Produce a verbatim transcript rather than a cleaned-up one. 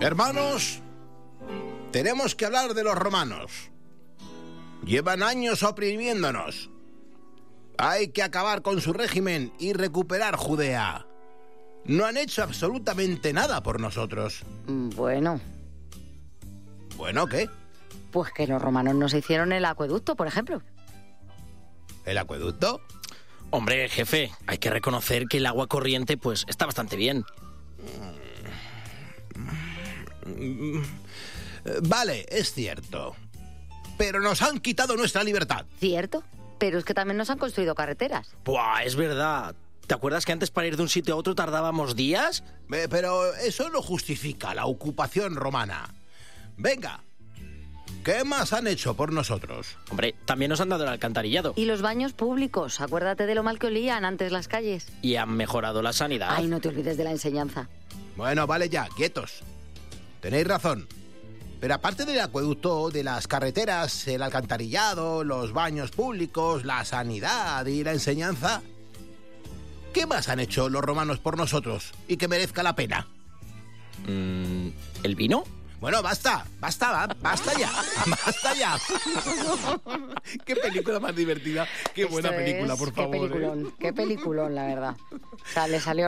Hermanos, tenemos que hablar de los romanos. Llevan años oprimiéndonos. Hay que acabar con su régimen y recuperar Judea. No han hecho absolutamente nada por nosotros. Bueno. ¿Bueno qué? Pues que los romanos nos hicieron el acueducto, por ejemplo. ¿El acueducto? Hombre, jefe, hay que reconocer que el agua corriente pues está bastante bien. Vale, es cierto. Pero nos han quitado nuestra libertad. ¿Cierto? Pero es que también nos han construido carreteras. Buah, es verdad. ¿Te acuerdas que antes para ir de un sitio a otro tardábamos días? Eh, pero eso no justifica la ocupación romana. Venga, ¿qué más han hecho por nosotros? Hombre, también nos han dado el alcantarillado. Y los baños públicos. Acuérdate de lo mal que olían antes las calles. Y han mejorado la sanidad. Ay, no te olvides de la enseñanza. Bueno, vale ya, quietos. Tenéis razón. Pero aparte del acueducto, de las carreteras, el alcantarillado, los baños públicos, la sanidad y la enseñanza, ¿qué más han hecho los romanos por nosotros y que merezca la pena? Mm, ¿El vino? Bueno, basta, basta, va, basta ya, basta ya. Qué película más divertida, qué buena Esto película, es, por favor. Qué peliculón, ¿eh? qué peliculón, la verdad. O sea, le salió